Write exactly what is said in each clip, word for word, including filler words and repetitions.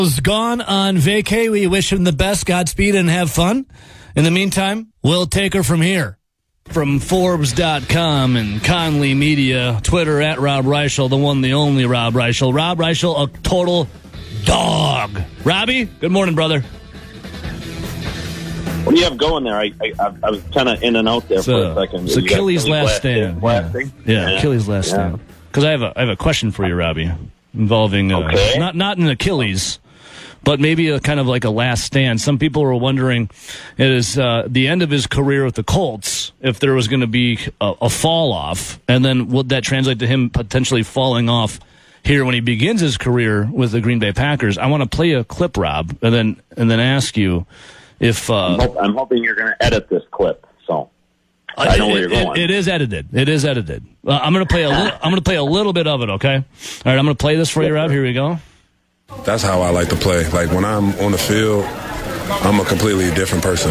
Was gone on vacay. We wish him the best, Godspeed, and have fun. In the meantime, we'll take her from here. From Forbes dot com and Conley Media, Twitter at Rob Reichel, the one, the only Rob Reichel. Rob Reichel, a total dog. Robbie, good morning, brother. What do you have going there? I I, I was kind of in and out there it's for a, a second. It's Achilles' last stand. stand. Yeah, yeah, yeah. Achilles' last yeah. stand. Because I have a I have a question for you, Robbie, involving uh, okay. not not an Achilles, but maybe a kind of like a last stand. Some people were wondering, it is uh, the end of his career with the Colts, if there was going to be a, a fall off, and then would that translate to him potentially falling off here when he begins his career with the Green Bay Packers? I want to play a clip, Rob, and then and then ask you if uh, I'm, hope, I'm hoping you're going to edit this clip. So I know it, where you're going. It, it is edited. It is edited. Uh, I'm going to play a little. I'm going to play a little bit of it. Okay. All right. I'm going to play this for you, Rob. Here we go. That's how I like to play. Like, when I'm on the field, I'm a completely different person.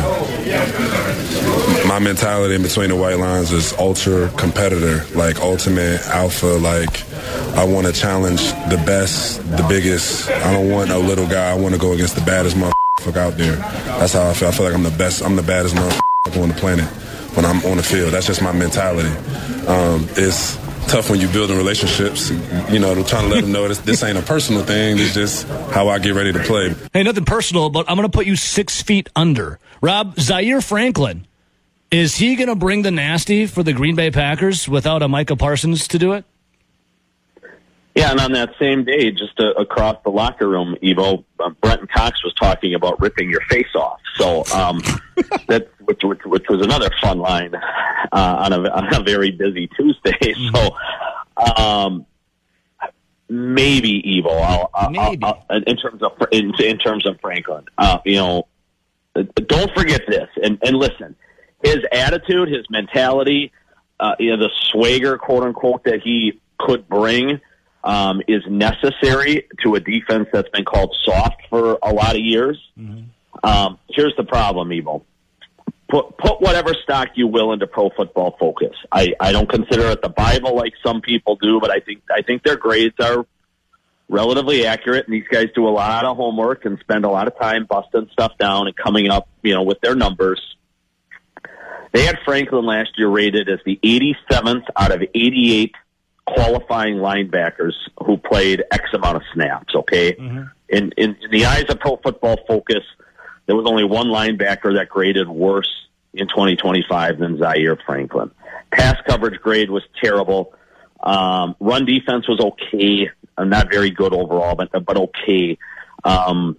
My mentality in between the white lines is ultra competitor, like ultimate alpha. Like, I want to challenge the best, the biggest. I don't want a little guy. I want to go against the baddest motherfucker out there. That's how I feel. I feel like I'm the best. I'm the baddest motherfucker on the planet when I'm on the field. That's just my mentality. Um, it's tough when you're building relationships, you know, trying to let them know this, this ain't a personal thing. It's just how I get ready to play. Hey, nothing personal, but I'm going to put you six feet under. Rob, Zaire Franklin, is he going to bring the nasty for the Green Bay Packers without a Micah Parsons to do it? Yeah, and on that same day, just uh, across the locker room, Evo, uh, Brenton Cox was talking about ripping your face off. So um, that, which, which, which was another fun line uh, on, a, on a very busy Tuesday. Mm-hmm. So um, maybe Evo, I'll, I'll, maybe. I'll, I'll, in terms of in, in terms of Franklin, uh, you know, don't forget this, and, and listen, his attitude, his mentality, uh, you know, the swagger, quote unquote, that he could bring. Um, is necessary to a defense that's been called soft for a lot of years. Mm-hmm. Um, here's the problem, Evo. Put, put whatever stock you will into Pro Football Focus. I, I don't consider it the Bible like some people do, but I think I think their grades are relatively accurate, and these guys do a lot of homework and spend a lot of time busting stuff down and coming up, you know, with their numbers. They had Franklin last year rated as the eighty-seventh out of eighty-eight qualifying linebackers who played X amount of snaps, okay? Mm-hmm. In, in in the eyes of Pro Football Focus, there was only one linebacker that graded worse in twenty twenty-five than Zaire Franklin. Pass coverage grade was terrible. Um, run defense was okay. Uh, not very good overall, but but okay. Um,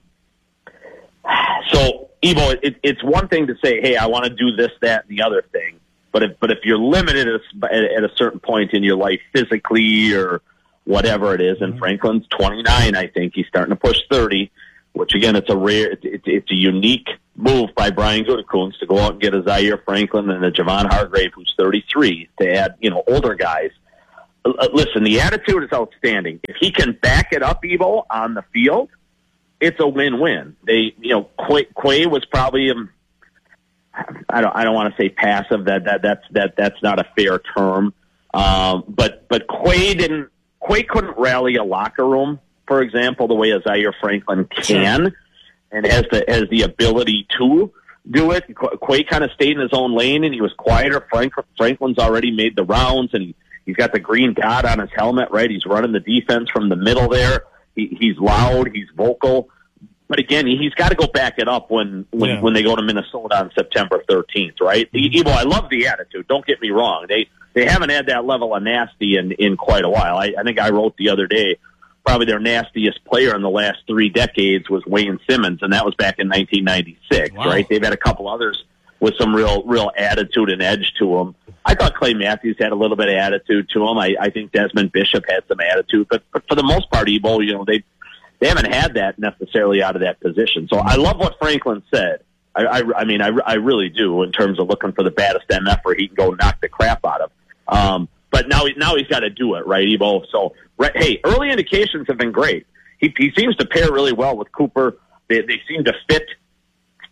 so, Evo, it, it's one thing to say, hey, I want to do this, that, and the other thing. But if but if you're limited at a, at a certain point in your life physically or whatever it is, and Franklin's twenty-nine, I think he's starting to push thirty, which again, it's a rare, it's, it's a unique move by Brian Gutekunst to go out and get a Zaire Franklin and a Javon Hargrave who's thirty-three to add, you know, older guys. Uh, listen, the attitude is outstanding. If he can back it up, Evo, on the field, it's a win-win. They, you know, Quay, Quay was probably. Um, I don't. I don't want to say passive. That that that's that that's not a fair term. Um, but but Quay didn't. Quay couldn't rally a locker room, for example, the way a Zaire Franklin can, and has the has the ability to do it. Quay kind of stayed in his own lane, and he was quieter. Frank, Franklin's already made the rounds, and he, he's got the green dot on his helmet. Right, he's running the defense from the middle there. He, he's loud. He's vocal. But again, he's got to go back it up when when, yeah. when they go to Minnesota on September thirteenth, right? Mm-hmm. Evo, I love the attitude. Don't get me wrong. They they haven't had that level of nasty in, in quite a while. I, I think I wrote the other day, probably their nastiest player in the last three decades was Wayne Simmons, and that was back in nineteen ninety-six, wow. right? They've had a couple others with some real real attitude and edge to them. I thought Clay Matthews had a little bit of attitude to him. I, I think Desmond Bishop had some attitude, but, but for the most part, Evo, you know, they They haven't had that necessarily out of that position. So I love what Franklin said. I, I, I mean, I, I really do in terms of looking for the baddest M F where he can go knock the crap out of. Um, but now, now he's got to do it, right, Evo? So, right, hey, early indications have been great. He, he seems to pair really well with Cooper. They, they seem to fit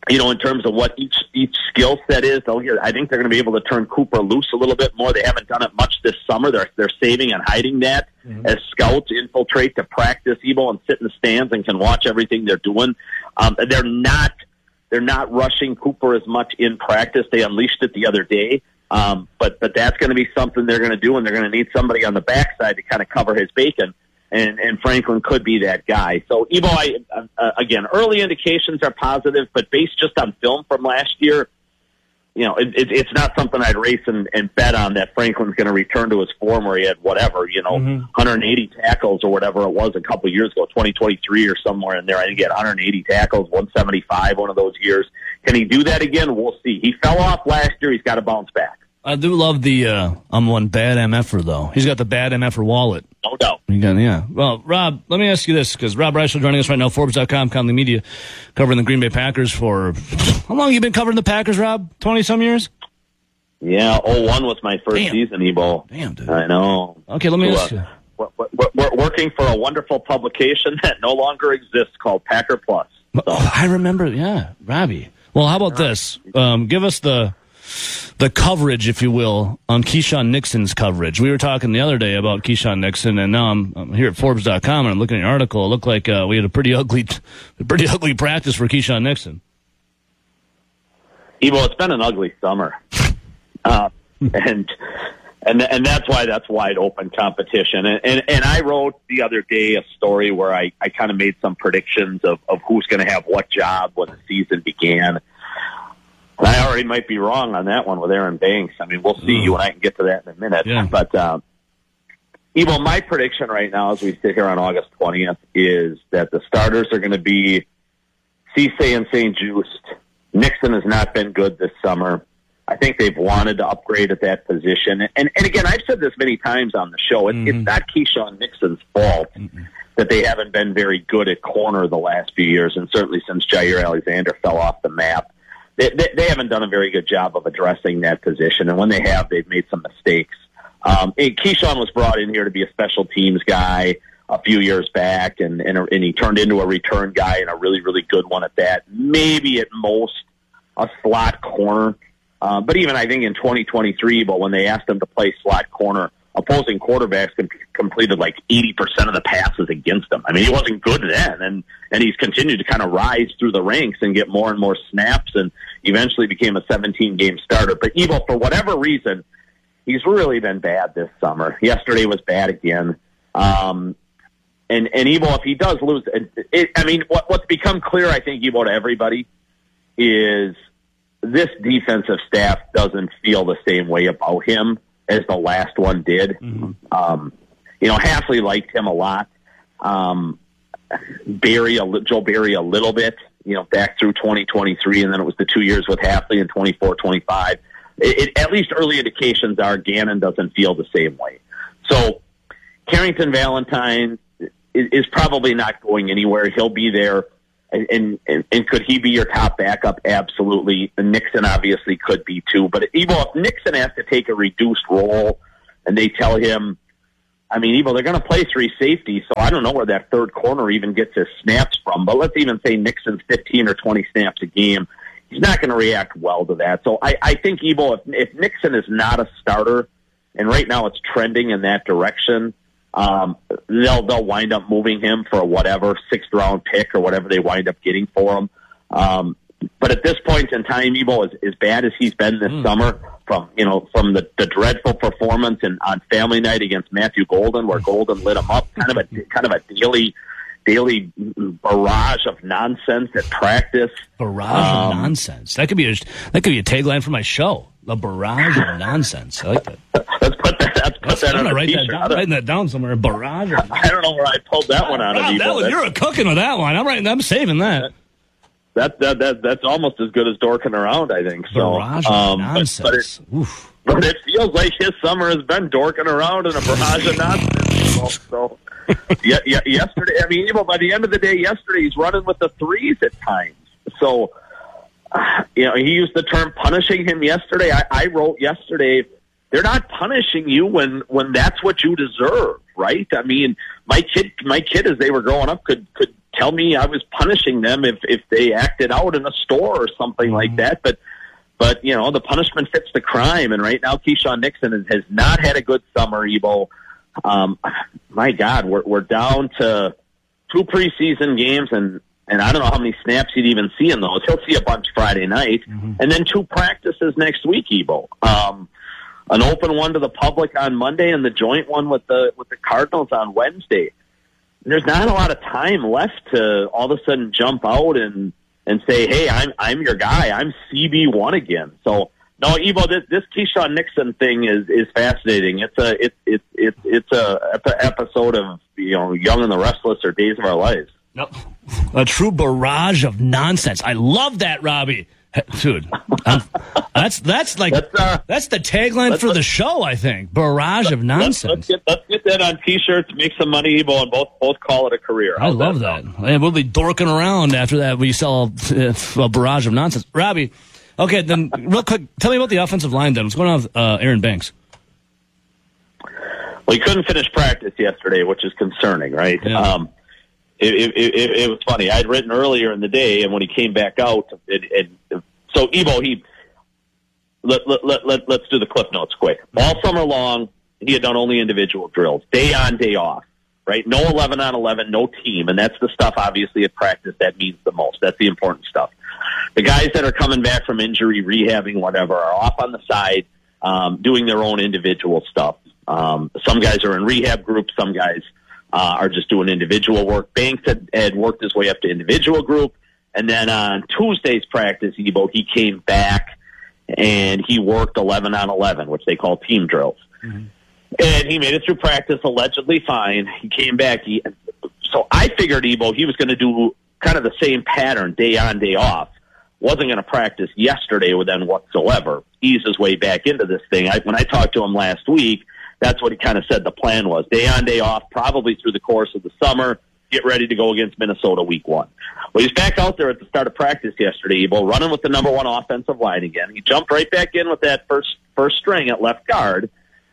you know, in terms of what each each skill set is, I think they're going to be able to turn Cooper loose a little bit more. They haven't done it much this summer. They're they're saving and hiding that mm-hmm. as scouts infiltrate to practice, Ebo, and sit in the stands and can watch everything they're doing. Um, they're not they're not rushing Cooper as much in practice. They unleashed it the other day, um, but but that's going to be something they're going to do, and they're going to need somebody on the backside to kind of cover his bacon. And, and Franklin could be that guy. So, Ebo, I, uh, again, early indications are positive, but based just on film from last year, you know, it, it, it's not something I'd race and, and bet on that Franklin's going to return to his form where he had whatever, you know, mm-hmm. one hundred eighty tackles or whatever it was a couple of years ago, twenty twenty-three or somewhere in there. I think he had one hundred eighty tackles, one seventy-five one of those years. Can he do that again? We'll see. He fell off last year. He's got to bounce back. I do love the uh, I'm one bad M F-er, though. He's got the bad M F-er wallet. No doubt. You got, yeah. Well, Rob, let me ask you this, because Rob Reischel joining us right now, Forbes dot com, Conley Media, covering the Green Bay Packers for, how long have you been covering the Packers, Rob? twenty-some years? Yeah, oh one was my first Damn. season, Ebo. Damn, dude. I know. Okay, let me so, ask you. Uh, we're, we're, we're working for a wonderful publication that no longer exists called Packer Plus. So. Oh, I remember, yeah, Robbie. Well, how about this? Um, give us the the coverage, if you will, on Keyshawn Nixon's coverage. We were talking the other day about Keyshawn Nixon, and now I'm, I'm here at Forbes dot com, and I'm looking at your article. It looked like uh, we had a pretty ugly, a pretty ugly practice for Keyshawn Nixon. Ebo, it's been an ugly summer, uh, and and and that's why that's wide open competition. And, and and I wrote the other day a story where I I kind of made some predictions of of who's going to have what job when the season began. I already might be wrong on that one with Aaron Banks. I mean, we'll see. Mm. You and I can get to that in a minute. Yeah. But, uh, Ebo, my prediction right now as we sit here on August twentieth is that the starters are going to be Cisse and Saint Just. Nixon has not been good this summer. I think they've wanted to upgrade at that position. And, and again, I've said this many times on the show. It, mm-hmm. It's not Keyshawn Nixon's fault mm-hmm. that they haven't been very good at corner the last few years, and certainly since Jair Alexander fell off the map. They, they, they haven't done a very good job of addressing that position, and when they have, they've made some mistakes. Um, Keyshawn was brought in here to be a special teams guy a few years back, and, and, and he turned into a return guy and a really, really good one at that. Maybe at most a slot corner. Uh, but even I think in twenty twenty-three, but when they asked him to play slot corner, opposing quarterbacks com- completed like eighty percent of the passes against him. I mean, he wasn't good then, and, and he's continued to kind of rise through the ranks and get more and more snaps, and eventually became a seventeen-game starter. But Ebo, for whatever reason, he's really been bad this summer. Yesterday was bad again. Um, and, and Ebo, if he does lose, it, it, I mean, what, what's become clear, I think, Ebo, to everybody is this defensive staff doesn't feel the same way about him as the last one did. Mm-hmm. Um, you know, Hafley liked him a lot. Um, Barry, a, Joe Barry a little bit, you know, back through twenty twenty-three, and then it was the two years with Hafley in twenty-four twenty-five. It, it, at least early indications are Gannon doesn't feel the same way. So Carrington Valentine is, is probably not going anywhere. He'll be there. And, and and could he be your top backup? Absolutely. And Nixon obviously could be too. But Ebo, if Nixon has to take a reduced role and they tell him, I mean, Ebo, they're going to play three safeties, so I don't know where that third corner even gets his snaps from. But let's even say Nixon's fifteen or twenty snaps a game. He's not going to react well to that. So I, I think, Ebo, if, if Nixon is not a starter, and right now it's trending in that direction, Um, they'll they'll wind up moving him for a whatever sixth round pick or whatever they wind up getting for him. Um, but at this point in time, Ebo, as, as bad as he's been this mm. summer, from you know from the, the dreadful performance and on Family Night against Matthew Golden, where Golden lit him up, kind of a kind of a daily daily barrage of nonsense at practice. Barrage um, of nonsense. That could be a that could be a tagline for my show. A barrage of nonsense. I like that. Let's put that. Let's put that on a write t-shirt. That down, writing that down somewhere. A barrage. Of I don't know where I pulled that one out of. That one, you're a cooking with that one. I'm writing. I'm saving that. That that that that's almost as good as dorking around, I think. So, barrage of um, nonsense. But, but, it, Oof. but it feels like his summer has been dorking around in a barrage of nonsense. So, yeah, yeah. Yesterday, I mean, even by the end of the day, yesterday he's running with the threes at times. So. Uh, you know, he used the term punishing him yesterday. I, I wrote yesterday, they're not punishing you when, when that's what you deserve, right? I mean, my kid, my kid as they were growing up could, could tell me I was punishing them if, if they acted out in a store or something mm-hmm. like that. But, but, you know, the punishment fits the crime. And right now, Keyshawn Nixon has, has not had a good summer, Ebo. Um, my God, we're, we're down to two preseason games, and, and I don't know how many snaps he'd even see in those. He'll see a bunch Friday night, mm-hmm. and then two practices next week, Ebo. Um, an open one to the public on Monday, and the joint one with the with the Cardinals on Wednesday. And there's not a lot of time left to all of a sudden jump out and, and say, "Hey, I'm I'm your guy. I'm C B one again." So. No, Evo, this, this Keyshawn Nixon thing is, is fascinating. It's a it's it's it's it's a episode of, you know, Young and the Restless or Days of Our Lives. No, a true barrage of nonsense. I love that, Robbie. Dude, I'm, that's that's like that's, uh, that's the tagline for the show. I think barrage of nonsense. Let's, let's, get, let's get that on T-shirts, make some money, Evo, and both both call it a career. How's I love that. that. And we'll be dorking around after that. We sell a, a barrage of nonsense, Robbie. Okay, then real quick, tell me about the offensive line then. What's going on with uh, Aaron Banks? Well, he couldn't finish practice yesterday, which is concerning, right? Yeah. Um, it, it, it, it was funny. I had written earlier in the day, and when he came back out, it, it, so Evo, he let, let, let, let, let's do the clip notes quick. All summer long, he had done only individual drills, day on, day off, right? No eleven on eleven, no team, and that's the stuff, obviously, at practice that means the most. That's the important stuff. The guys that are coming back from injury, rehabbing, whatever, are off on the side um, doing their own individual stuff. Um, some guys are in rehab groups. Some guys uh, are just doing individual work. Banks had, had worked his way up to individual group. And then on Tuesday's practice, Evo, he came back and he worked eleven on eleven, which they call team drills. Mm-hmm. And he made it through practice allegedly fine. He came back. He, so I figured, Evo, he was going to do kind of the same pattern, day on, day off. Wasn't going to practice yesterday with them whatsoever. Ease his way back into this thing. I, when I talked to him last week, that's what he kind of said the plan was. Day on, day off, probably through the course of the summer, get ready to go against Minnesota week one. Well, he's back out there at the start of practice yesterday, Evo, running with the number one offensive line again. He jumped right back in with that first first string at left guard.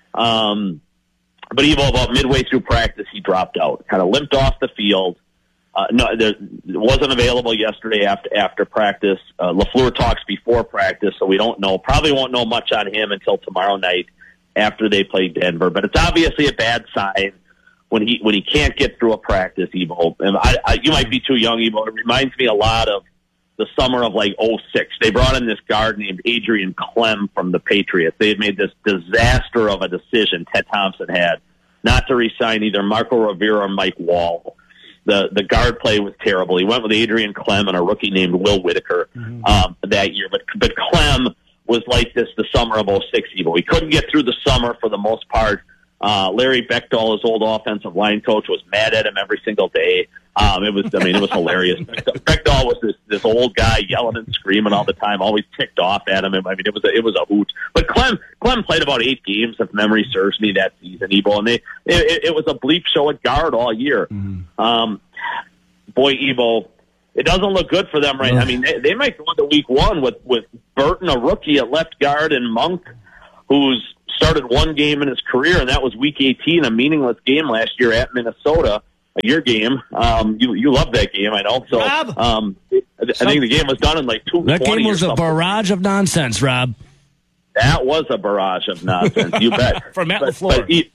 Um, but Evo, about midway through practice, he dropped out, kind of limped off the field. Uh, no, there wasn't available yesterday after after practice. Uh, LaFleur talks before practice, so we don't know. Probably won't know much on him until tomorrow night after they play Denver. But it's obviously a bad sign when he when he can't get through a practice, Evo. And I, I, you might be too young, Evo. It reminds me a lot of the summer of like oh six. They brought in this guard named Adrian Clem from the Patriots. They had made this disaster of a decision, Ted Thompson had, not to re-sign either Marco Rivera or Mike Wall. The the guard play was terrible. He went with Adrian Clem and a rookie named Will Whitaker mm-hmm. um, that year. But but Clem was like this the summer of oh six, Evo. He couldn't get through the summer for the most part. Uh, Larry Beckdahl, his old offensive line coach, was mad at him every single day. Um, it was, I mean, it was hilarious. Beckdahl was this, this old guy yelling and screaming all the time, always ticked off at him. I mean, it was a, it was a hoot. But Clem, Clem played about eight games, if memory serves me, that season, Evo, and they, it, it was a bleep show at guard all year. Mm-hmm. Um, boy, Evo, it doesn't look good for them, right? Mm-hmm. I mean, they, they might go into week one with, with Burton, a rookie at left guard, and Monk, who's started one game in his career, and that was week eighteen, a meaningless game last year at Minnesota. Your game, um, you you love that game, I know. So, Rob, um, I think the game was done in like two twenty. That game was a barrage of nonsense, Rob. That was a barrage of nonsense. You bet. From Matt but, LaFleur.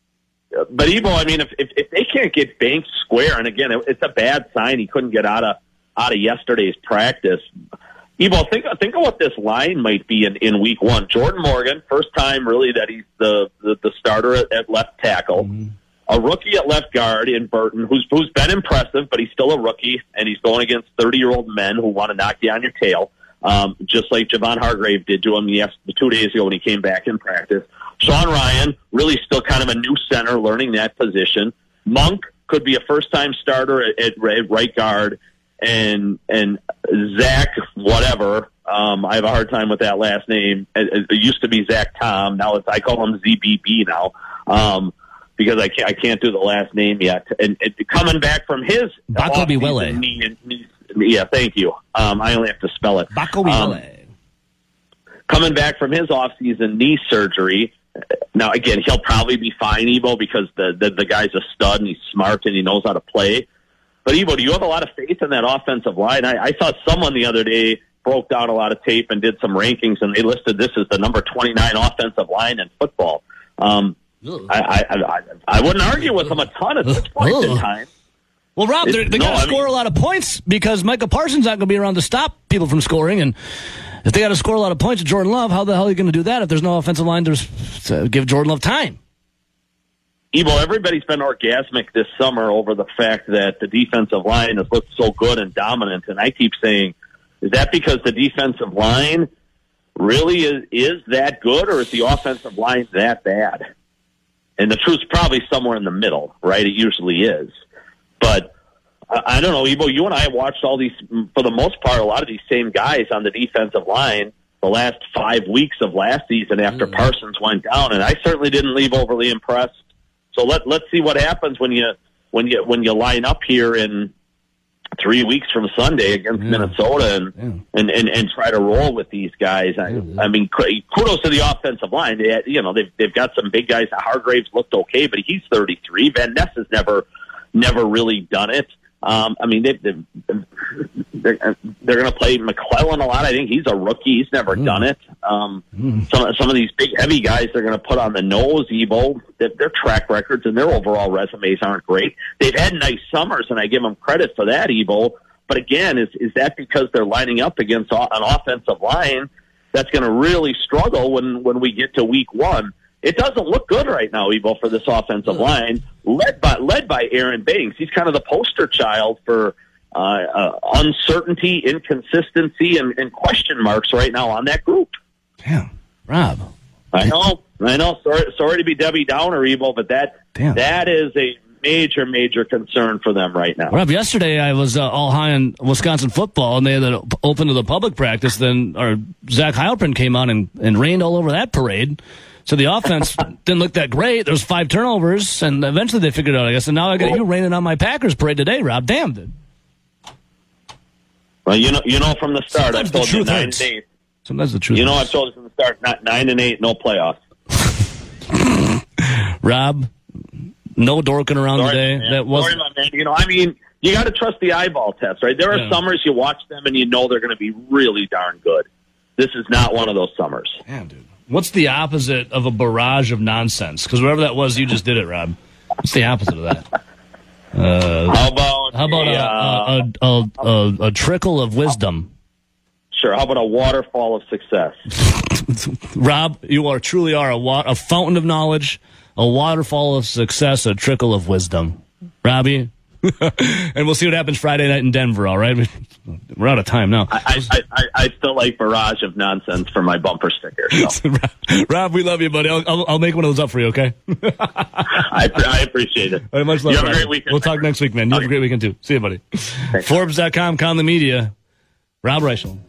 But, but Evo, I mean, if, if if they can't get Banks square, and again, it, it's a bad sign. He couldn't get out of out of yesterday's practice. Evo, think think of what this line might be in, in week one. Jordan Morgan, first time really that he's the the, the starter at, at left tackle. Mm-hmm. A rookie at left guard in Burton, who's who's been impressive, but he's still a rookie, and he's going against thirty-year-old men who want to knock you on your tail, um, just like Javon Hargrave did to him yes, two days ago when he came back in practice. Sean Ryan, really still kind of a new center, learning that position. Monk could be a first-time starter at, at, at right guard, and and Zach, whatever, um, I have a hard time with that last name. It, it used to be Zach Tom, now it's I call him Z B B now. Um, because I can't, I can't do the last name yet. And, and coming back from his Bakobiwele. Knee, knee, yeah, thank you. Um, I only have to spell it. Bakobiwele. Um, coming back from his off-season knee surgery. Now, again, he'll probably be fine, Evo, because the, the, the guy's a stud and he's smart and he knows how to play. but Evo, do you have a lot of faith in that offensive line? I, I saw someone the other day broke down a lot of tape and did some rankings, and they listed this as the number twenty-nine offensive line in football. Um, I, I, I, I wouldn't argue with them a ton at this point in time. Well, Rob, they no, got to I score mean, a lot of points because Micah Parsons not going to be around to stop people from scoring, and if they got to score a lot of points to Jordan Love, how the hell are you going to do that if there's no offensive line to give Jordan Love time? Evo, everybody's been orgasmic this summer over the fact that the defensive line has looked so good and dominant, and I keep saying, is that because the defensive line really is, is that good, or is the offensive line that bad? And the truth's probably somewhere in the middle, right? It usually is. But I, I don't know, Evo, you and I watched all these, for the most part, a lot of these same guys on the defensive line the last five weeks of last season after mm. Parsons went down, and I certainly didn't leave overly impressed. So let, let's see what happens when you, when you, when you line up here in three weeks from Sunday against yeah. Minnesota and, yeah. and, and, and try to roll with these guys. I, yeah. I mean, kudos to the offensive line. They had, you know, they've, they've got some big guys. Hargraves looked okay, but he's thirty-three. Van Ness has never, never really done it. Um, I mean, they, they, they're, they're going to play McClellan a lot. I think he's a rookie. He's never mm. done it. Um, mm. some, some of these big, heavy guys they're going to put on the nose, Evo, their, their track records and their overall resumes aren't great. They've had nice summers, and I give them credit for that, Evo. But again, is, is that because they're lining up against an offensive line that's going to really struggle when, when we get to week one? It doesn't look good right now, Evo, for this offensive line, led by led by Aaron Banks. He's kind of the poster child for uh, uh, uncertainty, inconsistency, and, and question marks right now on that group. Damn, Rob. I know, I know. Sorry, sorry to be Debbie Downer, Evo, but that Damn. that is a major, major concern for them right now. Rob, yesterday I was uh, all high on Wisconsin football, and they had it open to the public practice. Then our Zach Heilprin came on and, and rained all over that parade. So the offense didn't look that great. There was five turnovers, and eventually they figured it out, I guess. And now I got you raining on my Packers parade today, Rob. Damn, dude. Well, you know, you know from the start, I've told you nine hurts. and eight. Sometimes the truth You know, hurts. I've told you from the start, not nine and eight, no playoffs. Rob, no dorking around Sorry, today. man. That was Sorry, my man. You know, I mean, you got to trust the eyeball test, right? There are yeah. summers you watch them and you know they're going to be really darn good. This is not one of those summers. Damn, dude. What's the opposite of a barrage of nonsense? Because whatever that was, you just did it, Rob. What's the opposite of that? Uh, how about how about a, a, uh, a, a, a, a trickle of wisdom? Sure. How about a waterfall of success? Rob, you are truly are a, wa- a fountain of knowledge, a waterfall of success, a trickle of wisdom. Robbie? And we'll see what happens Friday night in Denver, all right? We're out of time now. I, I, I, I still like barrage of nonsense for my bumper sticker. So. Rob, we love you, buddy. I'll, I'll, I'll make one of those up for you, okay? I, I appreciate it. All right, much love, you have Rob. a great weekend. We'll talk next week, man. You okay. have a great weekend, too. See you, buddy. Thanks. Forbes dot com, Conley Media. Rob Reichel.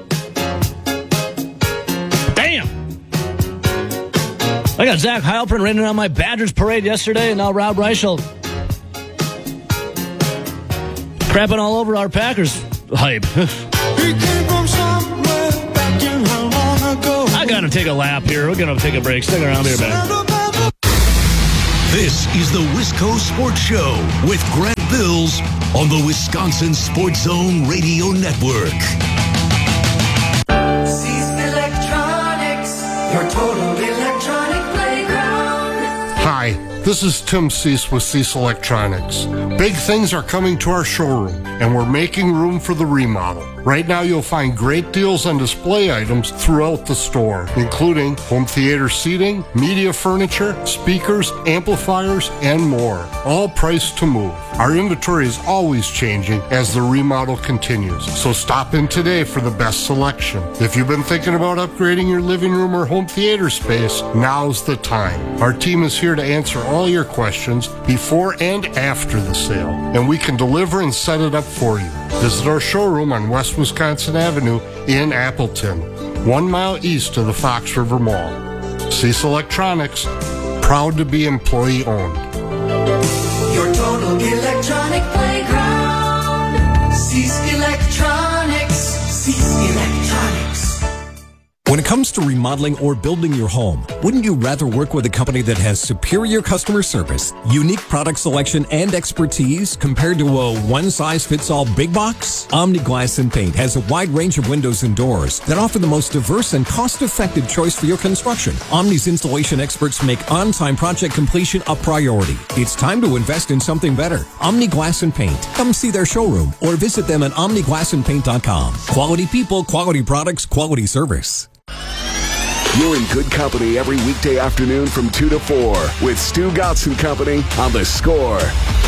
Damn! I got Zach Heilprin raining on my Badgers parade yesterday, and now Rob Reichel crapping all over our Packers hype. I gotta take a lap here. We're gonna take a break. Stick around here, back. This is the Wisco Sports Show with Grant Bills on the Wisconsin Sports Zone Radio Network. Cease Electronics, your total electronic playground. Hi, this is Tim Cease with Cease Electronics. Big things are coming to our showroom, and we're making room for the remodel. Right now, you'll find great deals on display items throughout the store, including home theater seating, media furniture, speakers, amplifiers, and more, all priced to move. Our inventory is always changing as the remodel continues, so stop in today for the best selection. If you've been thinking about upgrading your living room or home theater space, now's the time. Our team is here to answer all your questions before and after the sale, and we can deliver and set it up for you. Visit our showroom on West Wisconsin Avenue in Appleton, one mile east of the Fox River Mall. Cease Electronics, proud to be employee owned. Your total electronic playground. Cease Electronics. Cease Electronics. When it comes to remodeling or building your home, wouldn't you rather work with a company that has superior customer service, unique product selection, and expertise compared to a one-size-fits-all big box? Omni Glass and Paint has a wide range of windows and doors that offer the most diverse and cost-effective choice for your construction. Omni's installation experts make on-time project completion a priority. It's time to invest in something better. Omni Glass and Paint. Come see their showroom or visit them at omni glass and paint dot com. Quality people, quality products, quality service. You're in good company every weekday afternoon from two to four with Stu Gotts and Company on The Score.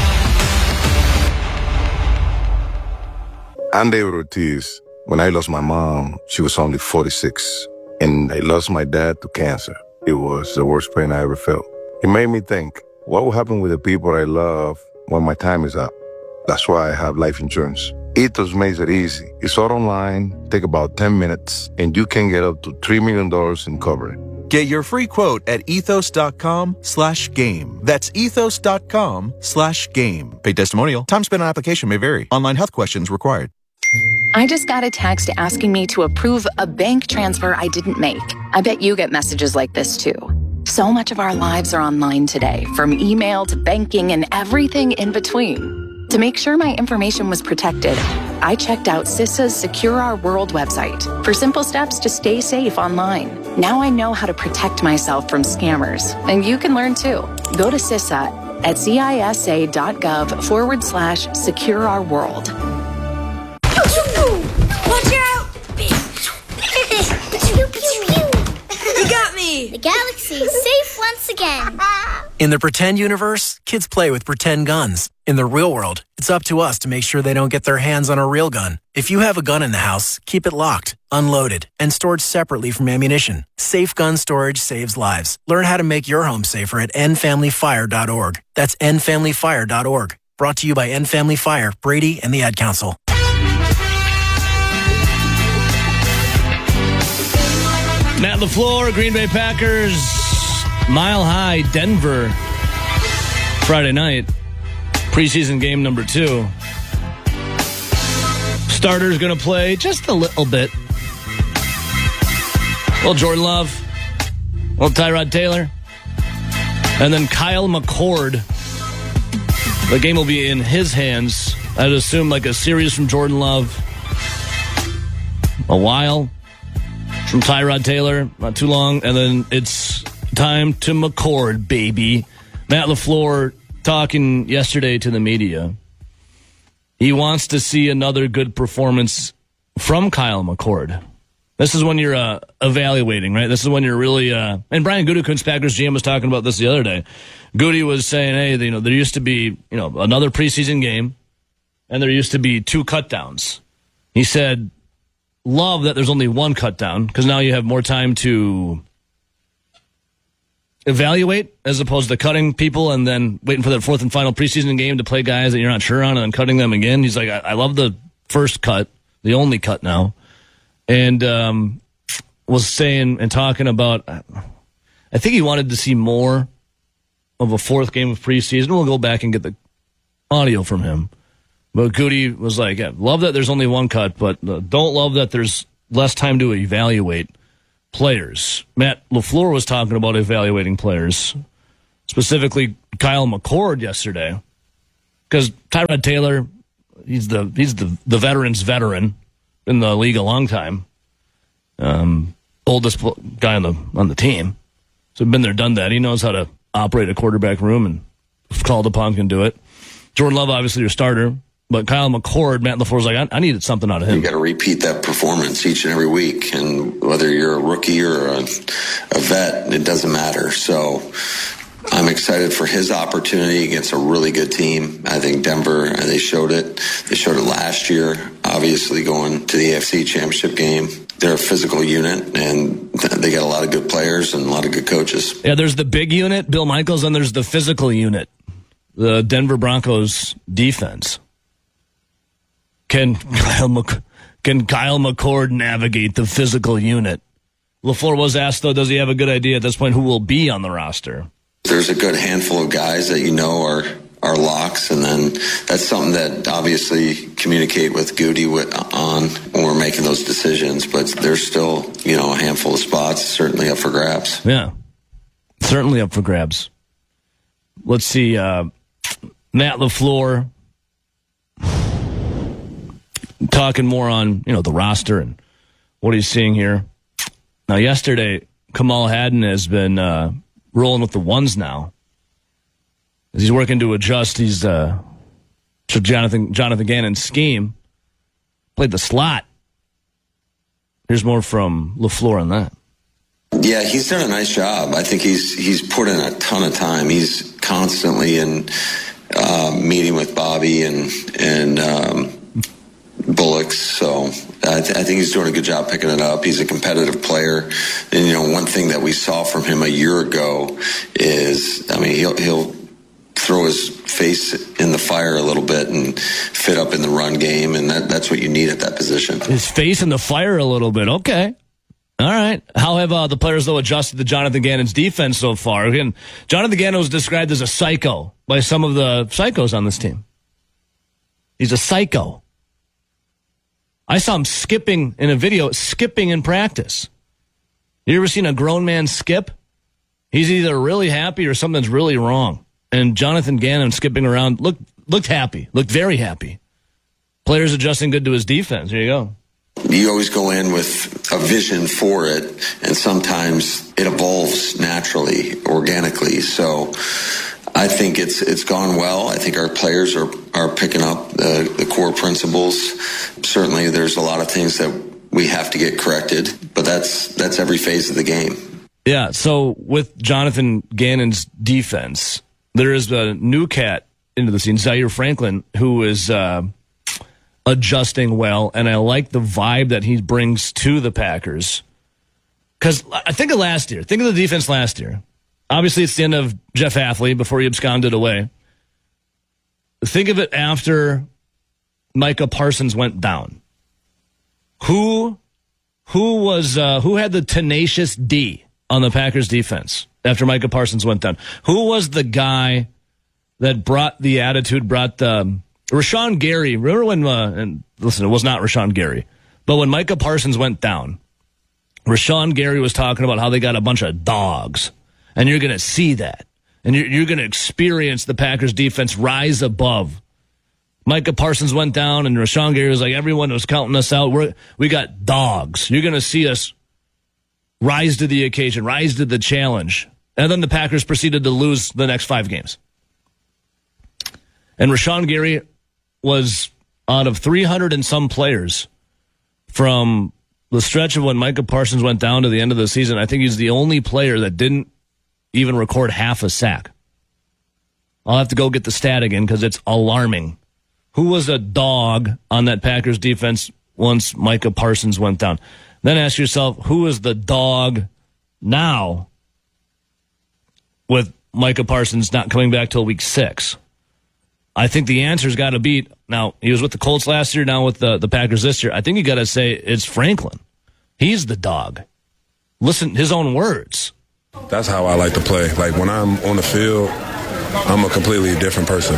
I'm David Ortiz. When I lost my mom, she was only forty-six. And I lost my dad to cancer. It was the worst pain I ever felt. It made me think, what will happen with the people I love when my time is up? That's why I have life insurance. Ethos makes it easy. It's all online, take about ten minutes, and you can get up to three million dollars in coverage. Get your free quote at ethos.com slash game. That's ethos.com slash game. Paid testimonial. Time spent on application may vary. Online health questions required. I just got a text asking me to approve a bank transfer I didn't make. I bet you get messages like this too. So much of our lives are online today, from email to banking and everything in between. To make sure my information was protected, I checked out CISA's Secure Our World website for simple steps to stay safe online. Now I know how to protect myself from scammers, and you can learn too. Go to CISA at cisa.gov forward slash secure our world. Watch out! Pew, pew, pew. You got me! The galaxy is safe once again. In the pretend universe, kids play with pretend guns. In the real world, it's up to us to make sure they don't get their hands on a real gun. If you have a gun in the house, keep it locked, unloaded, and stored separately from ammunition. Safe gun storage saves lives. Learn how to make your home safer at end family fire dot org. That's end family fire dot org. Brought to you by End Family Fire, Brady, and the Ad Council. Matt LaFleur, Green Bay Packers, Mile High, Denver, Friday night, preseason game number two. Starter's going to play just a little bit. Well, Jordan Love, well, Tyrod Taylor, and then Kyle McCord. The game will be in his hands. I'd assume like a series from Jordan Love, a while from Tyrod Taylor, not too long, and then it's time to McCord, baby. Matt LaFleur talking yesterday to the media. He wants to see another good performance from Kyle McCord. This is when you're uh, evaluating, right? This is when you're really... Uh, and Brian Gutekunst, Packers G M, was talking about this the other day. Goody was saying, hey, you know, there used to be, you know, another preseason game, and there used to be two cutdowns. He said, love that there's only one cut down, because now you have more time to evaluate as opposed to cutting people and then waiting for that fourth and final preseason game to play guys that you're not sure on and then cutting them again. He's like, I, I love the first cut, the only cut now. And um, was saying and talking about, I think he wanted to see more of a fourth game of preseason. We'll go back and get the audio from him. But Goody was like, yeah, love that there's only one cut, but uh, don't love that there's less time to evaluate players. Matt LaFleur was talking about evaluating players, specifically Kyle McCord yesterday, because Tyrod Taylor, he's the he's the, the veteran's veteran, in the league a long time, um, oldest guy on the on the team, so been there, done that. He knows how to operate a quarterback room, and if called upon, can do it. Jordan Love, obviously your starter. But Kyle McCord, Matt LaFleur's like, I, I needed something out of him. You got to repeat that performance each and every week. And whether you're a rookie or a, a vet, it doesn't matter. So I'm excited for his opportunity against a really good team. I think Denver, they showed it. They showed it last year, obviously going to the A F C Championship game. They're a physical unit, and they got a lot of good players and a lot of good coaches. Yeah, there's the big unit, Bill Michaels, and there's the physical unit, the Denver Broncos defense. Can Kyle, Mc, can Kyle McCord navigate the physical unit? LaFleur was asked, though, does he have a good idea at this point who will be on the roster? There's a good handful of guys that you know are, are locks, and then that's something that obviously communicate with Goody with, on on when we're making those decisions, but there's still, you know, a handful of spots certainly up for grabs. Yeah, certainly up for grabs. Let's see, uh, Matt LaFleur talking more on, you know, the roster and what he's seeing here. Now, yesterday, Kamal Hadden has been uh, rolling with the ones now. As he's working to adjust his uh, to Jonathan Jonathan Gannon's scheme. Played the slot. Here's more from LaFleur on that. Yeah, he's done a nice job. I think he's he's put in a ton of time. He's constantly in uh, meeting with Bobby and and um, Bullocks. So I, th- I think he's doing a good job picking it up. He's a competitive player, and you know, one thing that we saw from him a year ago is, I mean, he'll he'll throw his face in the fire a little bit and fit up in the run game, and that, that's what you need at that position. His face in the fire a little bit. Okay. All right. How have uh, the players, though, adjusted to Jonathan Gannon's defense so far? Again, Jonathan Gannon was described as a psycho by some of the psychos on this team. He's a psycho. I saw him skipping in a video, skipping in practice. You ever seen a grown man skip? He's either really happy or something's really wrong. And Jonathan Gannon skipping around looked looked happy, looked very happy. Players adjusting good to his defense. Here you go. You always go in with a vision for it, and sometimes it evolves naturally, organically. So I think it's it's gone well. I think our players are, are picking up the, the core principles. Certainly there's a lot of things that we have to get corrected, but that's that's every phase of the game. Yeah, so with Jonathan Gannon's defense, there is a new cat into the scene, Zaire Franklin, who is uh, adjusting well, and I like the vibe that he brings to the Packers. Because I think of last year. Think of the defense last year. Obviously, it's the end of Jeff Hafley before he absconded away. Think of it after Micah Parsons went down. Who, who was uh, who had the tenacious D on the Packers defense after Micah Parsons went down? Who was the guy that brought the attitude, brought the... Um, Rashawn Gary, remember when, uh, and listen, it was not Rashawn Gary, but when Micah Parsons went down, Rashawn Gary was talking about how they got a bunch of dogs, and you're going to see that, and you're, you're going to experience the Packers defense rise above. Micah Parsons went down, and Rashawn Gary was like, everyone was counting us out. We're, we got dogs. You're going to see us rise to the occasion, rise to the challenge. And then the Packers proceeded to lose the next five games. And Rashawn Gary was out of three hundred and some players from the stretch of when Micah Parsons went down to the end of the season. I think he's the only player that didn't even record half a sack. I'll have to go get the stat again because it's alarming. Who was a dog on that Packers defense once Micah Parsons went down? Then ask yourself, who is the dog now with Micah Parsons not coming back till week six? I think the answer's got to be, now, he was with the Colts last year, now with the, the Packers this year. I think you got to say it's Franklin. He's the dog. Listen, his own words. That's how I like to play. Like, when I'm on the field, I'm a completely different person.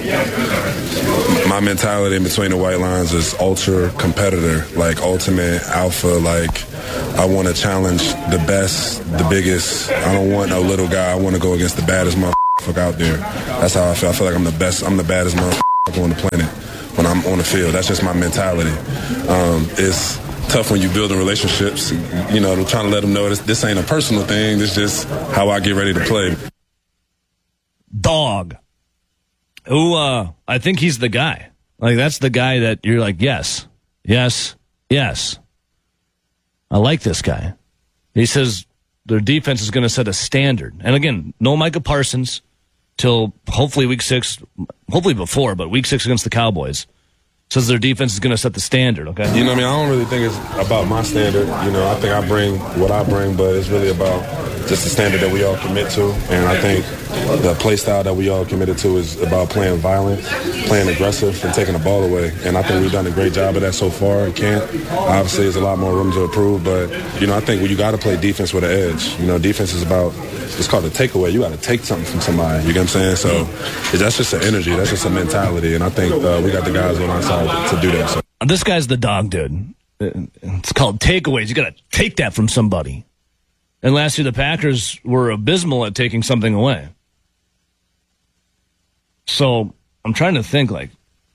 My mentality in between the white lines is ultra competitor, like ultimate alpha. Like, I want to challenge the best, the biggest. I don't want no little guy. I want to go against the baddest motherfucker out there. That's how I feel. I feel like I'm the best. I'm the baddest motherfucker on the planet when I'm on the field. That's just my mentality. Um, it's tough when you're building relationships. You know, I'm trying to let them know this, this ain't a personal thing. This is just how I get ready to play. Dog. Who, uh, I think he's the guy. Like, that's the guy that you're like, yes, yes, yes. I like this guy. He says their defense is going to set a standard. And again, no Micah Parsons till hopefully week six, hopefully before, but week six against the Cowboys. Says their defense is going to set the standard, okay? You know what I mean? I don't really think it's about my standard. You know, I think I bring what I bring, but it's really about just the standard that we all commit to. And I think the play style that we all committed to is about playing violent, playing aggressive, and taking the ball away. And I think we've done a great job of that so far. It can't. Obviously, there's a lot more room to improve, but, you know, I think you got to play defense with an edge. You know, defense is about, it's called a takeaway. You got to take something from somebody. You get what I'm saying? So that's just an energy. That's just a mentality. And I think uh, we got the guys on our side to do that. So. This guy's the dog, dude. It's called takeaways. You got to take that from somebody. And last year, the Packers were abysmal at taking something away. So I'm trying to think, like,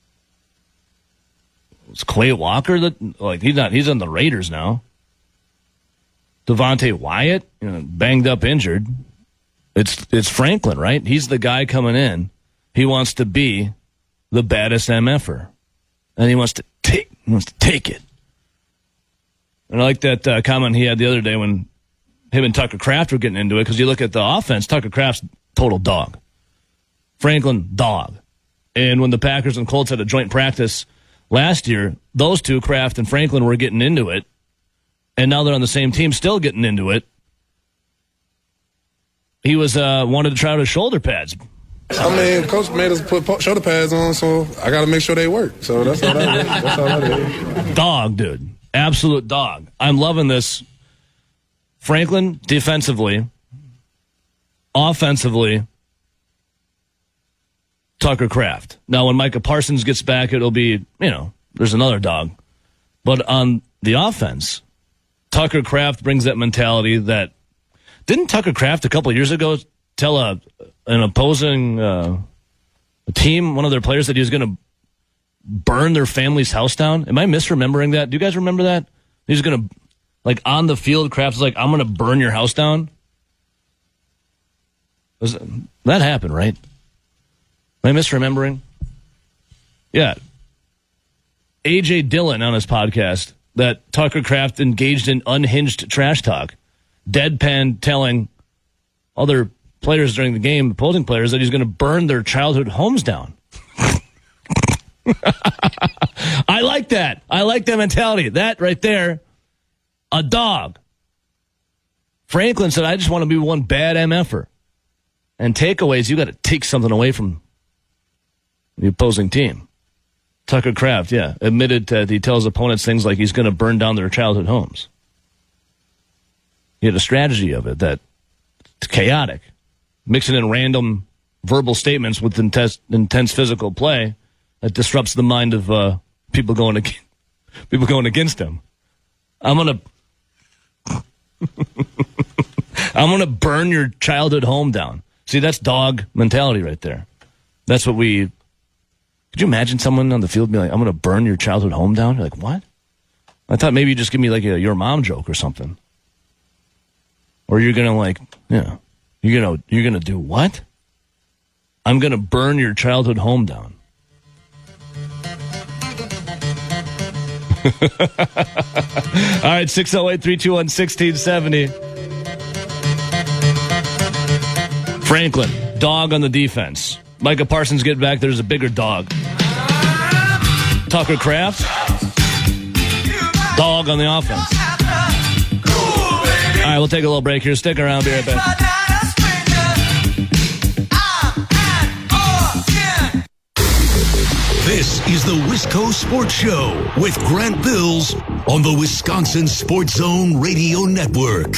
is Quay Walker that, like, he's not, he's on the Raiders now. Devontae Wyatt, you know, banged up, injured. It's it's Franklin, right? He's the guy coming in. He wants to be the baddest M F-er. And he wants to take, he wants to take it. And I like that uh, comment he had the other day when him and Tucker Kraft were getting into it, because you look at the offense, Tucker Kraft's total dog. Franklin, dog. And when the Packers and Colts had a joint practice last year, those two, Kraft and Franklin, were getting into it. And now they're on the same team, still getting into it. He was uh, wanted to try out his shoulder pads. I mean, Coach made us put shoulder pads on, so I got to make sure they work. So that's all that is. That's all that is. Dog, dude. Absolute dog. I'm loving this. Franklin, defensively. Offensively, Tucker Kraft. Now, when Micah Parsons gets back, it'll be, you know, there's another dog. But on the offense, Tucker Kraft brings that mentality that, didn't Tucker Kraft a couple of years ago tell a an opposing uh, team, one of their players, that he was going to burn their family's house down? Am I misremembering that? Do you guys remember that? He's going to, like, on the field, Kraft's like, I'm going to burn your house down? Was, that happened, right? Am I misremembering? Yeah. A J Dillon on his podcast that Tucker Kraft engaged in unhinged trash talk, deadpan telling other players during the game, opposing players, that he's going to burn their childhood homes down. I like that. I like that mentality. That right there, a dog. Franklin said, I just want to be one bad M F-er. And takeaways, you got to take something away from the opposing team. Tucker Kraft, yeah, admitted that he tells opponents things like he's going to burn down their childhood homes. He had a strategy of it that it's chaotic. Mixing in random verbal statements with intense, intense physical play that disrupts the mind of uh, people going against, people going against him. I'm gonna, I'm gonna burn your childhood home down. See, that's dog mentality right there. That's what we. Could you imagine someone on the field being like, "I'm gonna burn your childhood home down"? You're like, what? I thought maybe you just give me like a your mom joke or something. Or you're gonna like, yeah, you're gonna you're gonna do what? I'm gonna burn your childhood home down. All right, six oh eight, three two one, one six seven oh. Franklin, dog on the defense. Micah Parsons get back, there's a bigger dog. Tucker Kraft, dog on the offense. All right, we'll take a little break here. Stick around, be right back. This is the Wisco Sports Show with Grant Bills on the Wisconsin Sports Zone Radio Network.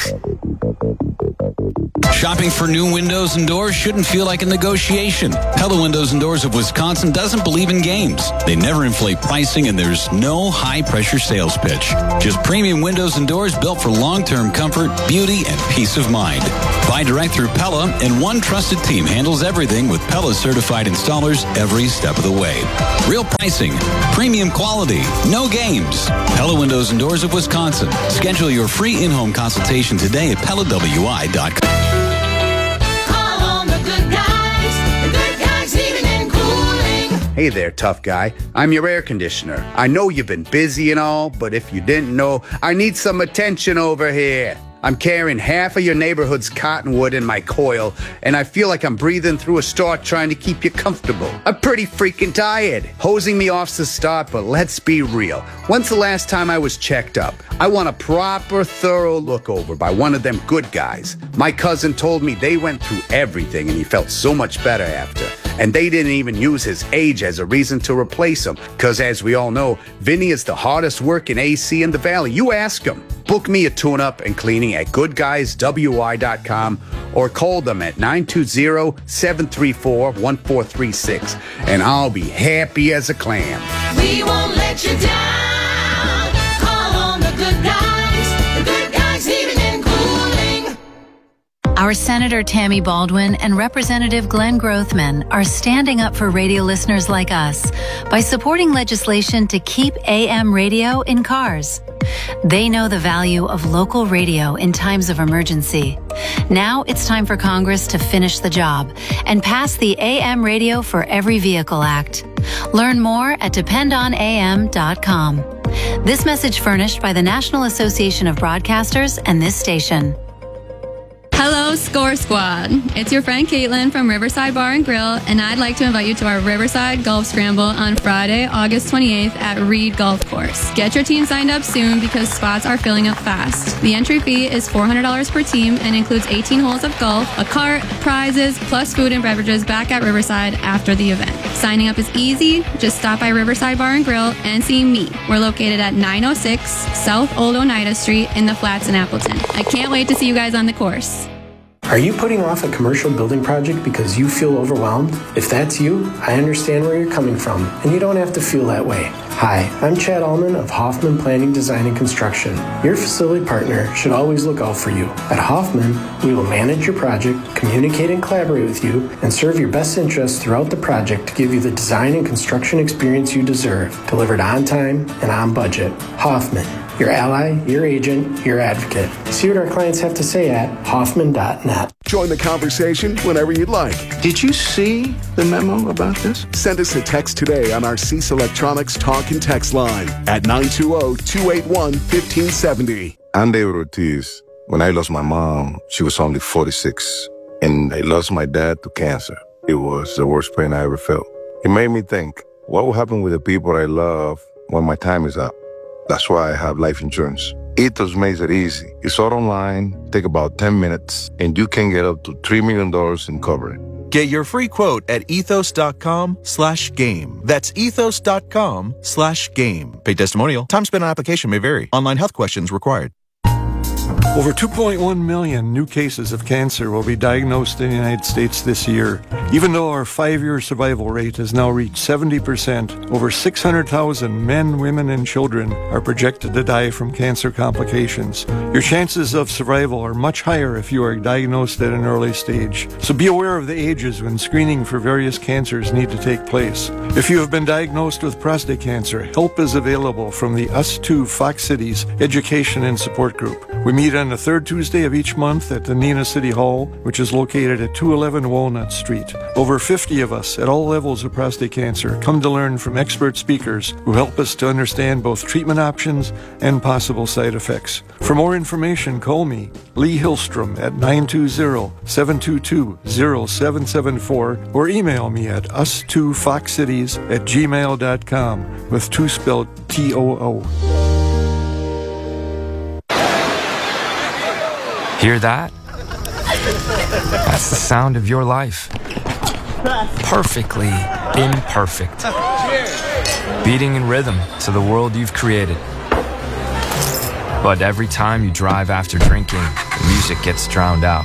Shopping for new windows and doors shouldn't feel like a negotiation. Pella Windows and Doors of Wisconsin doesn't believe in games. They never inflate pricing, and there's no high-pressure sales pitch. Just premium windows and doors built for long-term comfort, beauty, and peace of mind. Buy direct through Pella, and one trusted team handles everything with Pella-certified installers every step of the way. Real pricing, premium quality, no games. Pella Windows and Doors of Wisconsin. Schedule your free in-home consultation today at Pella W I dot com. Hey there, tough guy. I'm your air conditioner. I know you've been busy and all, but if you didn't know, I need some attention over here. I'm carrying half of your neighborhood's cottonwood in my coil, and I feel like I'm breathing through a straw trying to keep you comfortable. I'm pretty freaking tired. Hosing me off's the start, but let's be real. When's the last time I was checked up? I want a proper, thorough look over by one of them good guys. My cousin told me they went through everything, and he felt so much better after. And they didn't even use his age as a reason to replace him, because as we all know, Vinny is the hardest working A C in the Valley. You ask him. Book me a tune-up and cleaning at good guys w i dot com or call them at nine two zero, seven three four, one four three six, and I'll be happy as a clam. We won't let you down. Call on the good guys. The good guys heating and cooling. Our Senator Tammy Baldwin and Representative Glenn Grothman are standing up for radio listeners like us by supporting legislation to keep A M radio in cars. They know the value of local radio in times of emergency. Now it's time for Congress to finish the job and pass the A M Radio for Every Vehicle Act. Learn more at depend on a m dot com. This message furnished by the National Association of Broadcasters and this station. Hello, Score Squad. It's your friend Caitlin from Riverside Bar and Grill, and I'd like to invite you to our Riverside Golf Scramble on Friday, August twenty-eighth at Reed Golf Course. Get your team signed up soon because spots are filling up fast. The entry fee is four hundred dollars per team and includes eighteen holes of golf, a cart, prizes, plus food and beverages back at Riverside after the event. Signing up is easy. Just stop by Riverside Bar and Grill and see me. We're located at nine oh six South Old Oneida Street in the Flats in Appleton. I can't wait to see you guys on the course. Are you putting off a commercial building project because you feel overwhelmed? If that's you, I understand where you're coming from, and you don't have to feel that way. Hi, I'm Chad Allman of Hoffman Planning, Design, and Construction. Your facility partner should always look out for you. At Hoffman, we will manage your project, communicate and collaborate with you, and serve your best interests throughout the project to give you the design and construction experience you deserve, delivered on time and on budget. Hoffman, your ally, your agent, your advocate. See what our clients have to say at Hoffman dot net. Join the conversation whenever you'd like. Did you see the memo about this? Send us a text today on our Cease Electronics talk and text line at nine two zero, two eight one, one five seven zero. I'm David Ortiz. When I lost my mom, she was only forty-six. And I lost my dad to cancer. It was the worst pain I ever felt. It made me think, what will happen with the people I love when my time is up? That's why I have life insurance. Ethos makes it easy. It's all online, take about ten minutes, and you can get up to three million dollars in coverage. Get your free quote at ethos.com slash game. That's ethos.com slash game. Paid testimonial. Time spent on application may vary. Online health questions required. Over two point one million new cases of cancer will be diagnosed in the United States this year. Even though our five-year survival rate has now reached seventy percent, over six hundred thousand men, women, and children are projected to die from cancer complications. Your chances of survival are much higher if you are diagnosed at an early stage. So be aware of the ages when screening for various cancers need to take place. If you have been diagnosed with prostate cancer, help is available from the Us Too Fox Cities Education and Support Group. We meet on the third Tuesday of each month at the Neenah City Hall, which is located at two eleven Walnut Street. Over fifty of us at all levels of prostate cancer come to learn from expert speakers who help us to understand both treatment options and possible side effects. For more information, call me, Lee Hillstrom, at nine two zero, seven two two, zero seven seven four or email me at us two fox cities at gmail dot com with two spelled T O O. Hear that? That's the sound of your life. Perfectly imperfect. Beating in rhythm to the world you've created. But every time you drive after drinking, the music gets drowned out.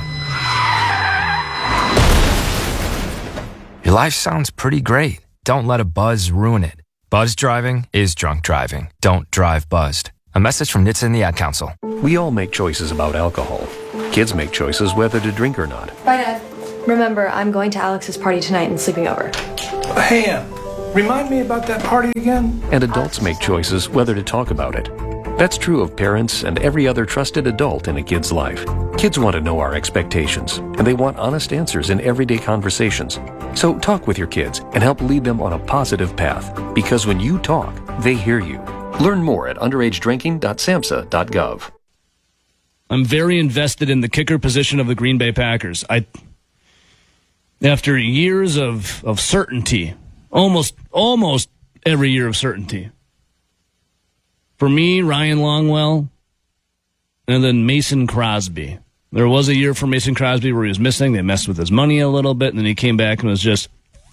Your life sounds pretty great. Don't let a buzz ruin it. Buzz driving is drunk driving. Don't drive buzzed. A message from N H T S A and the Ad Council. We all make choices about alcohol. Kids make choices whether to drink or not. Bye, Dad. Remember, I'm going to Alex's party tonight and sleeping over. Hey, Em, remind me about that party again? And adults make choices whether to talk about it. That's true of parents and every other trusted adult in a kid's life. Kids want to know our expectations, and they want honest answers in everyday conversations. So talk with your kids and help lead them on a positive path, because when you talk, they hear you. Learn more at underage drinking dot samhsa dot gov. I'm very invested in the kicker position of the Green Bay Packers. I, after years of, of certainty, almost almost every year of certainty. For me, Ryan Longwell, and then Mason Crosby. There was a year for Mason Crosby where he was missing. They messed with his money a little bit, and then he came back and was just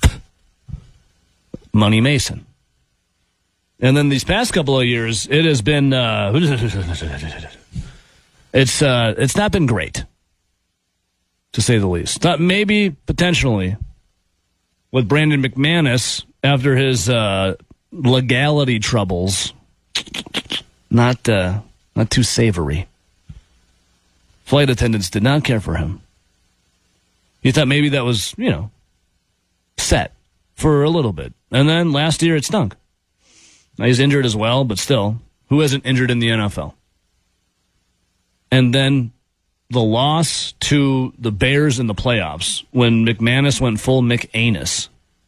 Money Mason. And then these past couple of years, it has been... Uh, It's uh, it's not been great, to say the least. Thought maybe, potentially, with Brandon McManus, after his uh, legality troubles, not uh, not too savory. Flight attendants did not care for him. You thought maybe that was, you know, set for a little bit. And then last year it stunk. Now he's injured as well, but still, who isn't injured in the N F L? And then the loss to the Bears in the playoffs when McManus went full McAnus.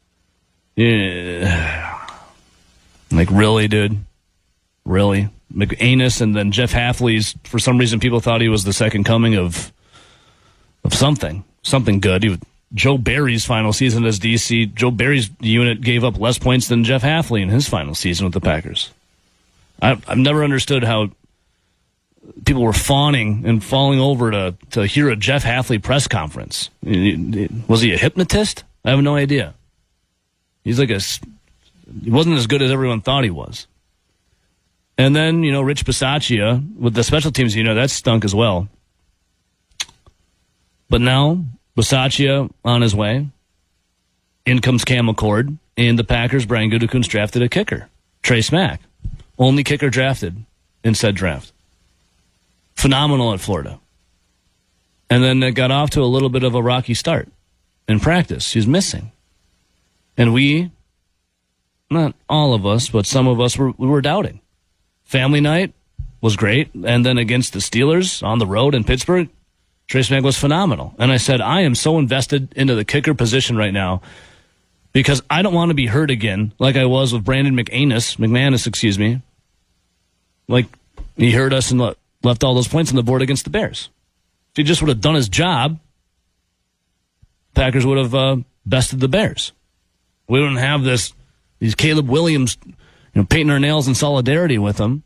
Yeah. Like, really, dude? Really? McAnus, and then Jeff Hafley's, for some reason, people thought he was the second coming of of something. Something good. He was, Joe Barry's final season as D C, Joe Barry's unit gave up less points than Jeff Hafley in his final season with the Packers. I, I've never understood how people were fawning and falling over to, to hear a Jeff Hafley press conference. Was he a hypnotist? I have no idea. He's like a... He wasn't as good as everyone thought he was. And then, you know, Rich Bisaccia with the special teams, you know, that stunk as well. But now, Bisaccia on his way. In comes Cam McCord. And the Packers, Brian Gutekunst, drafted a kicker. Trace Mack. Only kicker drafted in said draft. Phenomenal at Florida. And then it got off to a little bit of a rocky start in practice. He's missing. And we, not all of us, but some of us were, we were doubting. Family night was great. And then against the Steelers on the road in Pittsburgh, Trace Mack was phenomenal. And I said, I am so invested into the kicker position right now because I don't want to be hurt again like I was with Brandon McAnus, McManus, excuse me. Like, he hurt us and le- left all those points on the board against the Bears. If he just would have done his job, Packers would have uh, bested the Bears. We wouldn't have this, these Caleb Williams, you know, painting our nails in solidarity with him.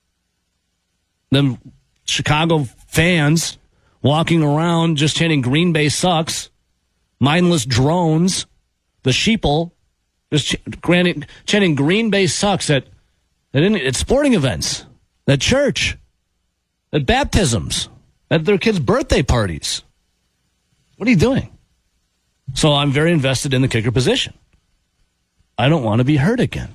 Then Chicago fans walking around just chanting Green Bay sucks, mindless drones, the sheeple, just ch- chanting Green Bay sucks at, at, any, at sporting events, at church, at baptisms, at their kids' birthday parties. What are you doing? So I'm very invested in the kicker position. I don't want to be hurt again.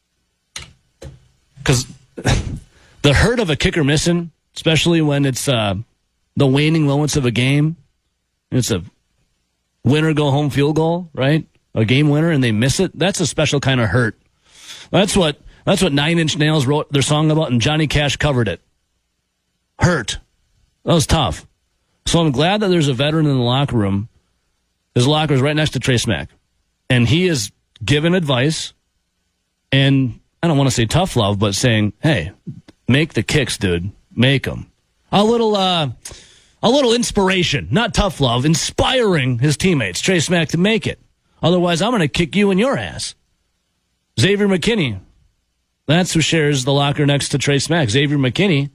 Because the hurt of a kicker missing, especially when it's uh, the waning moments of a game, it's a winner go home field goal, right? A game winner, and they miss it. That's a special kind of hurt. That's what that's what Nine Inch Nails wrote their song about, and Johnny Cash covered it. Hurt. That was tough. So I'm glad that there's a veteran in the locker room. His locker is right next to Trace Mack, and he is giving advice, and I don't want to say tough love, but saying, hey, make the kicks, dude. Make them. A little, uh, a little inspiration, not tough love, inspiring his teammates, Trace Mack, to make it. Otherwise, I'm going to kick you in your ass. Xavier McKinney, that's who shares the locker next to Trace Mack. Xavier McKinney,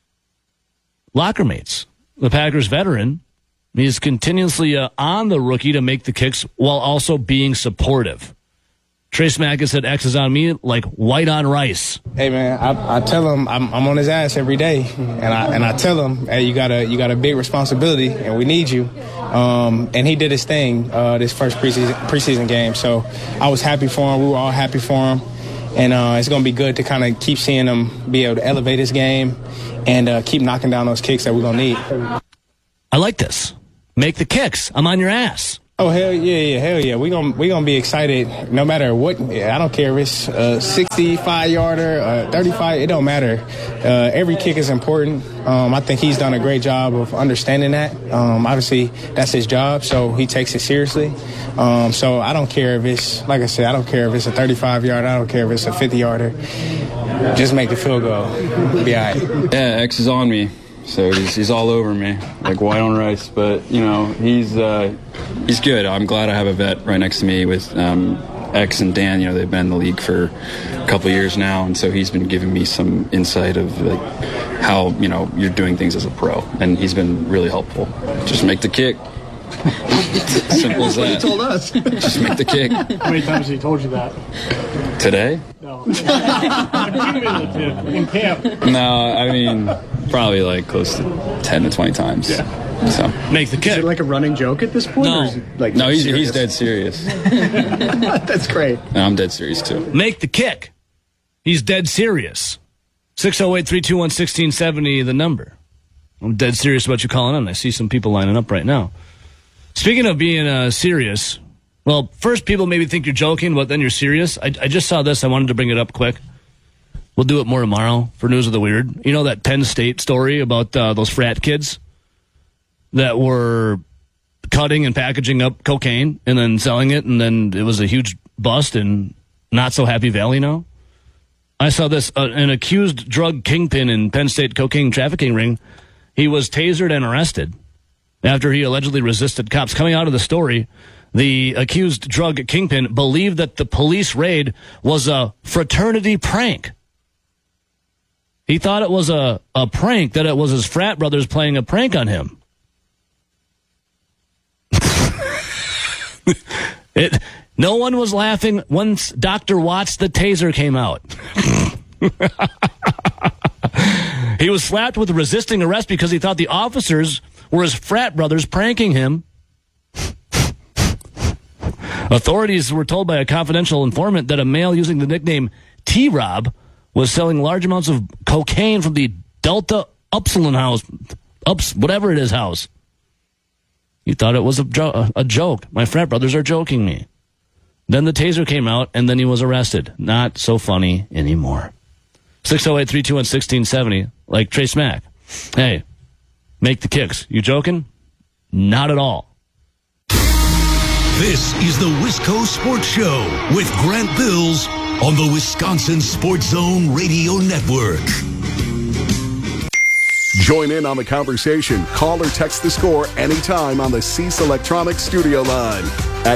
locker mates, the Packers veteran. He's continuously uh, on the rookie to make the kicks while also being supportive. Trace Mack has said X is on me like white on rice. Hey man, I, I tell him I'm, I'm on his ass every day, and I and I tell him, hey, you got a you got a big responsibility, and we need you. Um, and he did his thing uh, this first preseason preseason game, so I was happy for him. We were all happy for him, and uh, it's gonna be good to kind of keep seeing him be able to elevate his game and uh, keep knocking down those kicks that we're gonna need. I like this. Make the kicks. I'm on your ass. Oh, hell yeah, yeah, hell yeah. We're going we gonna be excited no matter what. I don't care if it's a sixty-five-yarder, a thirty-five, it don't matter. Uh, every kick is important. Um, I think he's done a great job of understanding that. Um, obviously, that's his job, so he takes it seriously. Um, so I don't care if it's, like I said, I don't care if it's a thirty-five-yarder. I don't care if it's a fifty-yarder. Just make the field goal. Be all right. Yeah, X is on me. So he's, he's all over me, like white on rice. But, you know, he's uh, he's good. I'm glad I have a vet right next to me with um, X and Dan. You know, they've been in the league for a couple of years now, and so he's been giving me some insight of like how, you know, you're doing things as a pro. And he's been really helpful. Just make the kick. Simple as that. He told us. Just make the kick. How many times has he told you that? Today? No. In camp. No, I mean, Probably like close to ten to twenty times. Yeah. So make the kick. Is it like a running joke at this point? No. Or is it like no, he's, serious? he's dead serious. That's great. And I'm dead serious too. Make the kick. He's dead serious. six oh eight, three two one, one six seven oh, the number. I'm dead serious about you calling in. I see some people lining up right now. Speaking of being uh, serious, well, first people maybe think you're joking, but then you're serious. I, I just saw this. I wanted to bring it up quick. We'll do it more tomorrow for News of the Weird. You know that Penn State story about uh, those frat kids that were cutting and packaging up cocaine and then selling it, and then it was a huge bust in not so happy Valley now? I saw this, uh, an accused drug kingpin in Penn State cocaine trafficking ring. He was tasered and arrested after he allegedly resisted cops. Coming out of the story, the accused drug kingpin believed that the police raid was a fraternity prank. He thought it was a, a prank, that it was his frat brothers playing a prank on him. it No one was laughing once Doctor Watts the taser came out. He was slapped with resisting arrest because he thought the officers were his frat brothers pranking him. Authorities were told by a confidential informant that a male using the nickname T-Rob was selling large amounts of cocaine from the Delta Upsilon house, ups, whatever it is house. He thought it was a, jo- a joke. My frat brothers are joking me. Then the taser came out, and then he was arrested. Not so funny anymore. six oh eight, three two one, one six seven oh, like Trace Mack. Hey, make the kicks. You joking? Not at all. This is the Wisco Sports Show with Grant Bills on the Wisconsin Sports Zone Radio Network. Join in on the conversation. Call or text the score anytime on the Cease Electronics studio line.